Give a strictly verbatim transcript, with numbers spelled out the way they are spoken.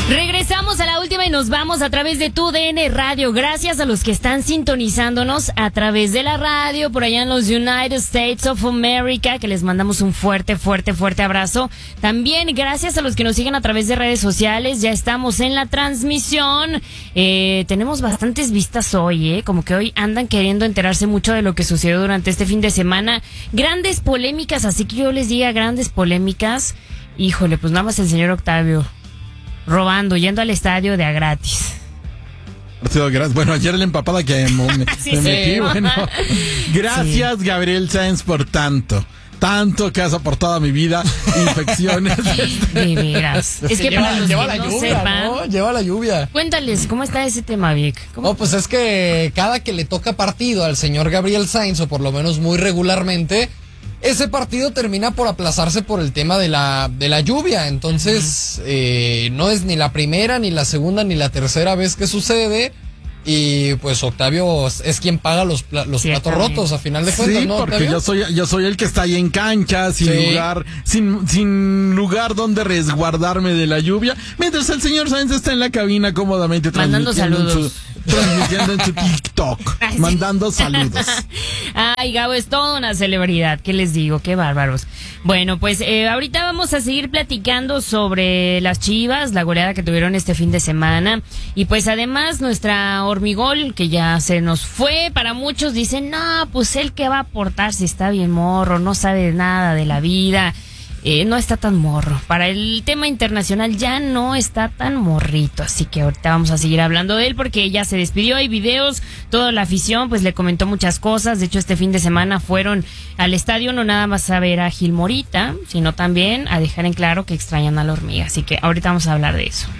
Regresamos a la última y nos vamos a través de tu D N Radio. Gracias a los que están sintonizándonos a través de la radio por allá en los United States of America, que les mandamos un fuerte, fuerte, fuerte abrazo. También gracias a los que nos siguen a través de redes sociales. Ya estamos en la transmisión. Eh, tenemos bastantes vistas hoy, ¿eh? Como que hoy andan queriendo enterarse mucho de lo que sucedió durante este fin de semana. Grandes polémicas, así que yo les diga grandes polémicas. Híjole, pues nada más el señor Octavio robando, yendo al estadio de a gratis. Bueno, ayer la empapada que me, me, sí, me sí. metí, bueno. Gracias, Sí. Gabriel Sainz, por tanto. Tanto que has aportado a mi vida, infecciones. De veras. Es que lleva, para los lleva que la no lluvia, sepan, ¿no? Lleva la lluvia. cuéntales, ¿cómo está ese tema, Vic? ¿Cómo? No, pues es que cada que le toca partido al señor Gabriel Sainz, o por lo menos muy regularmente, ese partido termina por aplazarse por el tema de la, de la lluvia. Entonces, uh-huh. eh, no es ni la primera, ni la segunda, ni la tercera vez que sucede. Y pues Octavio es quien paga los, los platos rotos, a final de cuentas, sí, ¿no, porque Octavio? yo soy, yo soy el que está ahí en cancha, sin Sí. lugar, sin, sin lugar donde resguardarme de la lluvia, mientras el señor Sainz está en la cabina cómodamente Mandando transmitiendo saludos. en su, transmitiendo en su TikTok, Ay, sí. mandando saludos. Ay, Gabo es toda una celebridad, ¿qué les digo? Qué bárbaros. Bueno, pues eh, ahorita vamos a seguir platicando sobre las Chivas, la goleada que tuvieron este fin de semana, y pues además nuestra hormigol, que ya se nos fue. Para muchos dicen, no, pues él que va a aportar si está bien morro, no sabe nada de la vida. Eh, no está tan morro. Para el tema internacional ya no está tan morrito, así que ahorita vamos a seguir hablando de él porque ya se despidió, hay videos, toda la afición pues le comentó muchas cosas. De hecho, este fin de semana fueron al estadio no nada más a ver a Gil Morita, sino también a dejar en claro que extrañan a la hormiga, así que ahorita vamos a hablar de eso.